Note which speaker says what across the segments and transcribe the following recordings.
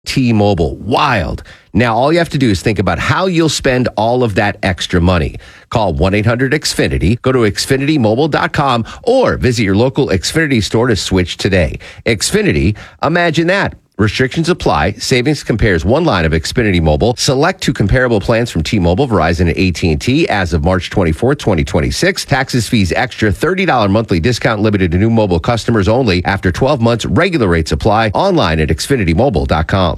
Speaker 1: T-Mobile. Wild. Now, all you have to do is think about how you'll spend all of that extra money. Call 1-800-XFINITY, go to XfinityMobile.com, or visit your local Xfinity store to switch today. Xfinity, imagine that. Restrictions apply. Savings compares one line of Xfinity Mobile. Select two comparable plans from T-Mobile, Verizon, and AT&T as of March 24th, 2026. Taxes, fees, extra $30 monthly discount limited to new mobile customers only. After 12 months, regular rates apply. Online at XfinityMobile.com.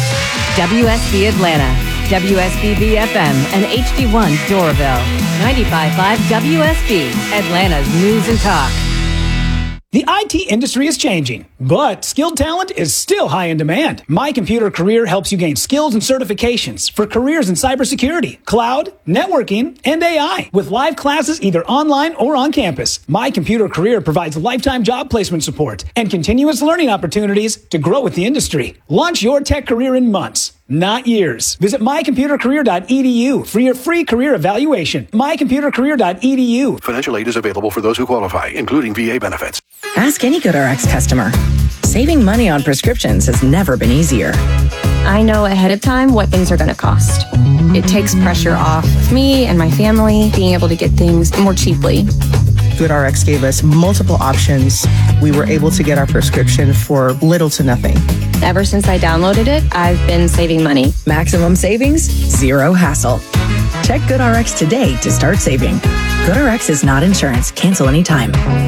Speaker 2: WSB Atlanta, WSBB FM, and HD1 Doraville. 95.5 WSB, Atlanta's News and Talk.
Speaker 3: The IT industry is changing, but skilled talent is still high in demand. My Computer Career helps you gain skills and certifications for careers in cybersecurity, cloud, networking, and AI. With live classes either online or on campus, My Computer Career provides lifetime job placement support and continuous learning opportunities to grow with the industry. Launch your tech career in months, not years. Visit mycomputercareer.edu for your free career evaluation. mycomputercareer.edu.
Speaker 4: Financial aid is available for those who qualify, including VA benefits.
Speaker 5: Ask any GoodRx customer. Saving money on prescriptions has never been easier.
Speaker 6: I know ahead of time what things are going to cost. It takes pressure off me and my family being able to get things more cheaply.
Speaker 5: GoodRx gave us multiple options. We were able to get our prescription for little to nothing.
Speaker 6: Ever since I downloaded it, I've been saving money.
Speaker 5: Maximum savings, zero hassle. Check GoodRx today to start saving. GoodRx is not insurance. Cancel anytime.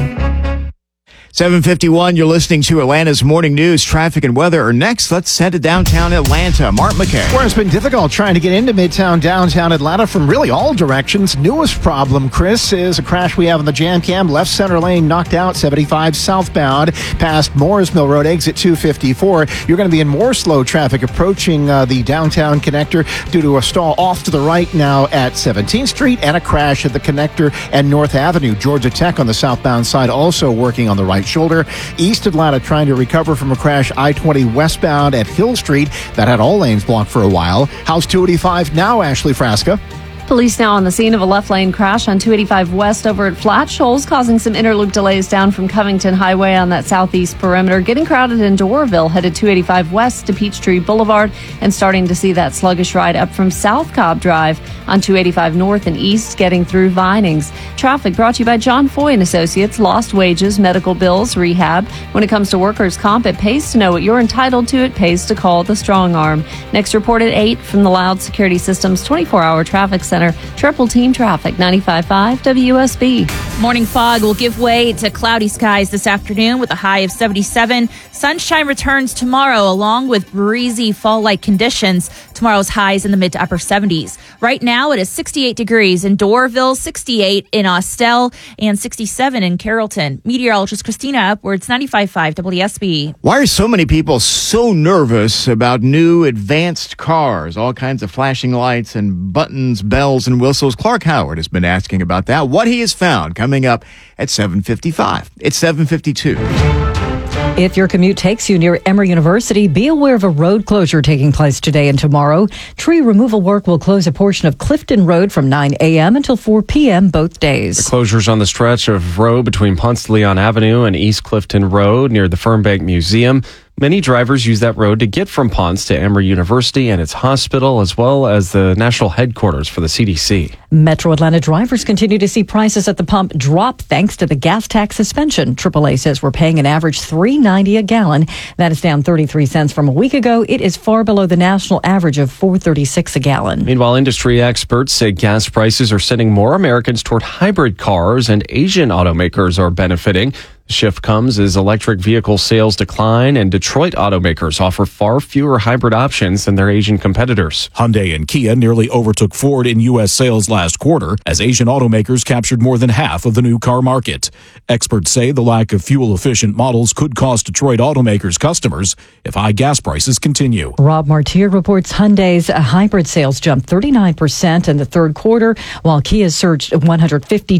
Speaker 7: 7:51, you're listening to Atlanta's Morning News. Traffic and weather are next. Let's head to downtown Atlanta. Mark McKay.
Speaker 8: Where it's been difficult trying to get into Midtown, downtown Atlanta from really all directions. Newest problem, Chris, is a crash we have on the Jam Cam. Left center lane knocked out, 75 southbound, past Morris Mill Road, exit 254. You're going to be in more slow traffic approaching the downtown connector due to a stall off to the right now at 17th Street and a crash at the connector and North Avenue. Georgia Tech on the southbound side also working on the right shoulder. East Atlanta trying to recover from a crash I-20 westbound at Hill Street that had all lanes blocked for a while. How's 285 now, Ashley Frasca?
Speaker 9: Police now on the scene of a left-lane crash on 285 West over at Flat Shoals, causing some interloop delays down from Covington Highway on that southeast perimeter. Getting crowded in Doraville, headed 285 West to Peachtree Boulevard, and starting to see that sluggish ride up from South Cobb Drive on 285 North and East, getting through Vinings. Traffic brought to you by John Foy and Associates. Lost wages, medical bills, rehab. When it comes to workers' comp, it pays to know what you're entitled to. It pays to call the Strong Arm. Next report at 8 from the Loud Security Systems 24-hour traffic center. Triple Team Traffic, 95.5 WSB.
Speaker 10: Morning fog will give way to cloudy skies this afternoon with a high of 77. Sunshine returns tomorrow along with breezy fall-like conditions. Tomorrow's highs in the mid to upper 70s. Right now it is 68 degrees in Doraville, 68 in Austell, and 67 in Carrollton. Meteorologist Christina Upwards, 95.5 WSB.
Speaker 7: Why are so many people so nervous about new advanced cars? All kinds of flashing lights and buttons, bells, and whistles. Clark Howard has been asking about that. What he has found coming up at 7:55. It's 7:52.
Speaker 2: If your commute takes you near Emory University, be aware of a road closure taking place today and tomorrow. Tree removal work will close a portion of Clifton Road from 9 a.m. until 4 p.m. both days.
Speaker 11: The closures on the stretch of road between Ponce de Leon Avenue and East Clifton Road near the Fernbank Museum. Many drivers use that road to get from Ponce to Emory University and its hospital, as well as the national headquarters for the CDC.
Speaker 2: Metro Atlanta drivers continue to see prices at the pump drop thanks to the gas tax suspension. AAA says we're paying an average $3.90 a gallon. That is down 33 cents from a week ago. It is far below the national average of $4.36 a gallon.
Speaker 11: Meanwhile, industry experts say gas prices are sending more Americans toward hybrid cars, and Asian automakers are benefiting. The shift comes as electric vehicle sales decline, and Detroit automakers offer far fewer hybrid options than their Asian competitors.
Speaker 12: Hyundai and Kia nearly overtook Ford in U.S. sales last quarter as Asian automakers captured more than half of the new car market. Experts say the lack of fuel-efficient models could cost Detroit automakers customers if high gas prices continue.
Speaker 2: Rob Martier reports Hyundai's hybrid sales jumped 39% in the third quarter, while Kia surged 152%.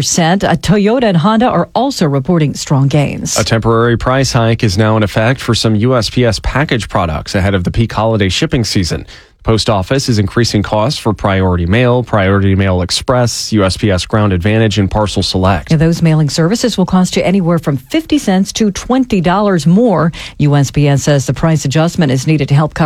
Speaker 2: Toyota and Honda are also reporting strong gains.
Speaker 11: A temporary price hike is now in effect for some USPS package products ahead of the peak holiday shipping season. The Post Office is increasing costs for Priority Mail, Priority Mail Express, USPS Ground Advantage, and Parcel Select.
Speaker 2: And those mailing services will cost you anywhere from 50 cents to $20 more. USPS says the price adjustment is needed to help cover